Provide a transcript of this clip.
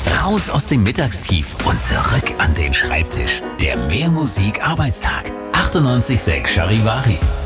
Raus aus dem Mittagstief und zurück an den Schreibtisch. Der Mehr Musik Arbeitstag. 98.6 Charivari.